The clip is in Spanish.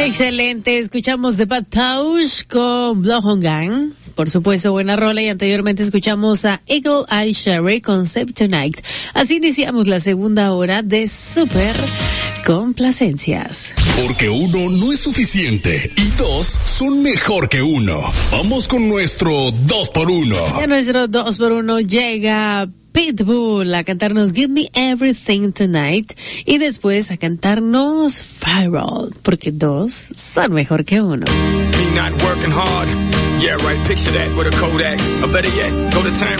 Excelente, escuchamos The Bad Touch con Bloodhound Gang. Por supuesto, buena rola, y anteriormente escuchamos a Eagle Eye Cherry con Save Tonight. Así iniciamos la segunda hora de Super Complacencias. Porque uno no es suficiente y dos son mejor que uno. Vamos con nuestro 2x1. Ya nuestro 2x1 llega Pitbull a cantarnos Give Me Everything Tonight y después a cantarnos Viral, porque dos son mejor que uno. Me not working hard. Yeah, right, picture that with a Kodak. Or better yet, go to time